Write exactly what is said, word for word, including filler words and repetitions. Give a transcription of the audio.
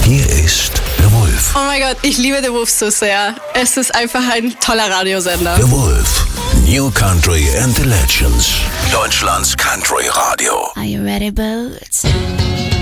Hier ist der Wolf. Oh mein Gott, ich liebe den Wolf so sehr. Es ist einfach ein toller Radiosender. Der Wolf. New Country and the Legends. Deutschlands Country Radio. Are you ready, Boots?